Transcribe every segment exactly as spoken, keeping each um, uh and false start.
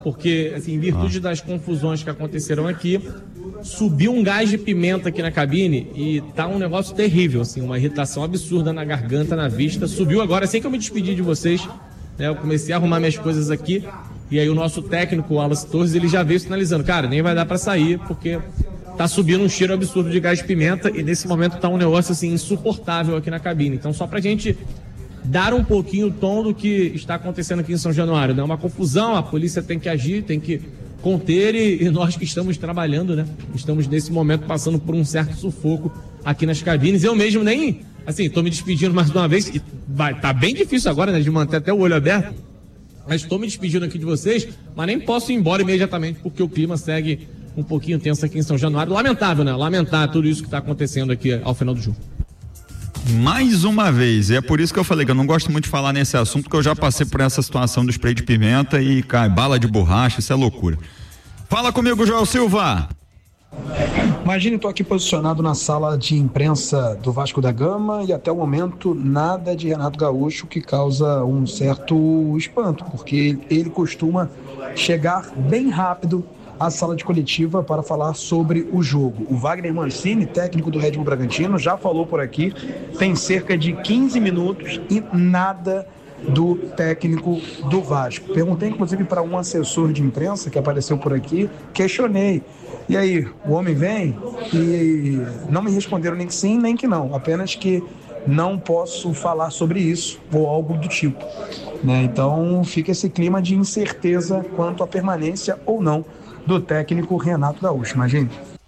Porque, assim, em virtude ah. das confusões que aconteceram aqui, subiu um gás de pimenta aqui na cabine e tá um negócio terrível, assim, uma irritação absurda na garganta, na vista. Subiu agora, assim que eu me despedi de vocês, né, eu comecei a arrumar minhas coisas aqui, e aí o nosso técnico, o Wallace Torres, ele já veio sinalizando, cara, nem vai dar pra sair, porque tá subindo um cheiro absurdo de gás de pimenta, e nesse momento tá um negócio, assim, insuportável aqui na cabine. Então, só pra gente dar um pouquinho o tom do que está acontecendo aqui em São Januário, né? Uma confusão, a polícia tem que agir, tem que conter e, e nós que estamos trabalhando, né? Estamos nesse momento passando por um certo sufoco aqui nas cabines. Eu mesmo nem, assim, tô me despedindo mais uma vez, e vai, tá bem difícil agora, né, de manter até o olho aberto, mas estou me despedindo aqui de vocês, mas nem posso ir embora imediatamente, porque o clima segue um pouquinho tenso aqui em São Januário. Lamentável, né? Lamentar tudo isso que está acontecendo aqui ao final do jogo. Mais uma vez, e é por isso que eu falei que eu não gosto muito de falar nesse assunto, porque eu já passei por essa situação do spray de pimenta e cai bala de borracha, isso é loucura. Fala comigo, Joel Silva. Imagine, estou aqui posicionado na sala de imprensa do Vasco da Gama e até o momento nada de Renato Gaúcho, que causa um certo espanto, porque ele costuma chegar bem rápido à sala de coletiva para falar sobre o jogo. O Wagner Mancini, técnico do Red Bull Bragantino, já falou por aqui, tem cerca de quinze minutos e nada do técnico do Vasco. Perguntei inclusive para um assessor de imprensa que apareceu por aqui, questionei, e aí, o homem vem? E não me responderam nem que sim, nem que não, apenas que não posso falar sobre isso ou algo do tipo, né? Então fica esse clima de incerteza quanto à permanência ou não do técnico Renato Gaúcho, imagine.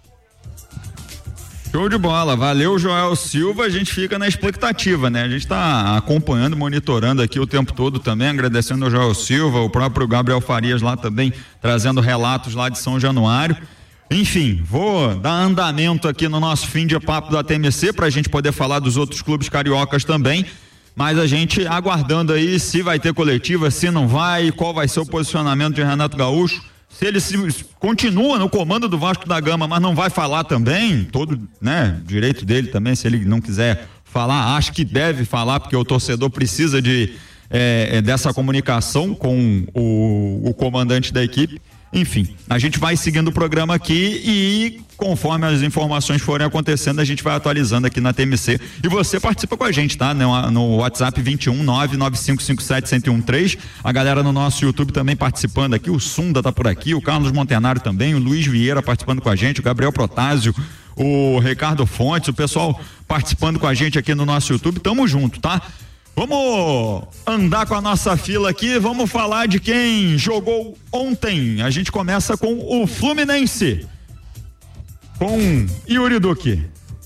Show de bola, valeu Joel Silva, a gente fica na expectativa, né? A gente tá acompanhando, monitorando aqui o tempo todo também, agradecendo ao Joel Silva, o próprio Gabriel Farias lá também, trazendo relatos lá de São Januário. Enfim, vou dar andamento aqui no nosso fim de papo da T M C pra gente poder falar dos outros clubes cariocas também, mas a gente aguardando aí se vai ter coletiva, se não vai, qual vai ser o posicionamento de Renato Gaúcho. Se ele se, continua no comando do Vasco da Gama, mas não vai falar também, todo, né, direito dele também, se ele não quiser falar, acho que deve falar, porque o torcedor precisa de é, dessa comunicação com o, o comandante da equipe. Enfim, a gente vai seguindo o programa aqui e conforme as informações forem acontecendo, a gente vai atualizando aqui na T M C. E você participa com a gente, tá? No, no WhatsApp vinte e um, nove nove cinco cinco sete, um zero um três. A galera no nosso YouTube também participando aqui. O Sunda tá por aqui, o Carlos Montenário também, o Luiz Vieira participando com a gente, o Gabriel Protásio, o Ricardo Fontes, o pessoal participando com a gente aqui no nosso YouTube. Tamo junto, tá? Vamos andar com a nossa fila aqui, vamos falar de quem jogou ontem. A gente começa com o Fluminense, com Yuri Duque.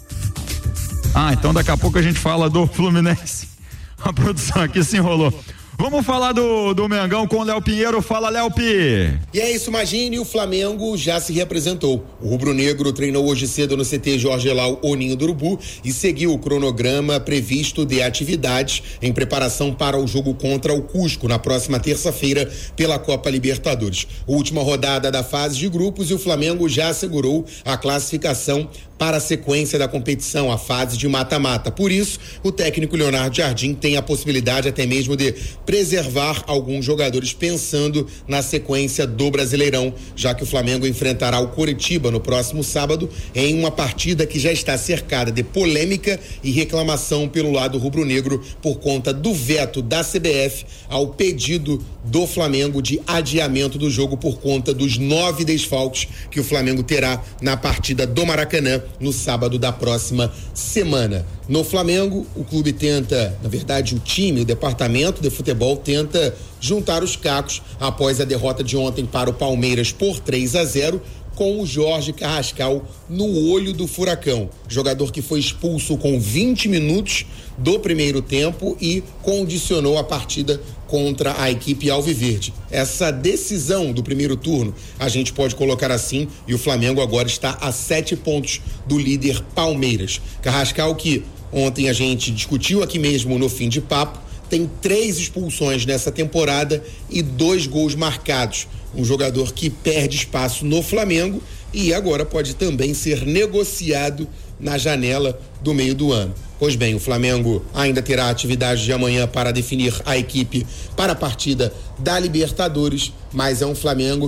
Ah, então daqui a pouco a gente fala do Fluminense. A produção aqui se enrolou. Vamos falar do, do Mengão com o Léo Pinheiro. Fala, Léo Pi. E é isso, imagine, o Flamengo já se reapresentou. O rubro-negro treinou hoje cedo no C T Jorge Elau, o Ninho do Urubu, e seguiu o cronograma previsto de atividades em preparação para o jogo contra o Cusco na próxima terça-feira pela Copa Libertadores. Última rodada da fase de grupos e o Flamengo já assegurou a classificação para a sequência da competição, a fase de mata-mata. Por isso, o técnico Leonardo Jardim tem a possibilidade até mesmo de preservar alguns jogadores pensando na sequência do Brasileirão, já que o Flamengo enfrentará o Coritiba no próximo sábado em uma partida que já está cercada de polêmica e reclamação pelo lado rubro-negro por conta do veto da C B F ao pedido do Flamengo de adiamento do jogo por conta dos nove desfalques que o Flamengo terá na partida do Maracanã no sábado da próxima semana. No Flamengo, o clube tenta, na verdade o time, o departamento de futebol tenta juntar os cacos após a derrota de ontem para o Palmeiras por três a zero, com o Jorge Carrascal no olho do furacão. Jogador que foi expulso com vinte minutos do primeiro tempo e condicionou a partida contra a equipe alviverde. Essa decisão do primeiro turno, a gente pode colocar assim, e o Flamengo agora está a sete pontos do líder Palmeiras. Carrascal, que ontem a gente discutiu aqui mesmo no fim de papo, tem três expulsões nessa temporada e dois gols marcados. Um jogador que perde espaço no Flamengo e agora pode também ser negociado na janela do meio do ano. Pois bem, o Flamengo ainda terá atividade de amanhã para definir a equipe para a partida da Libertadores, mas é um Flamengo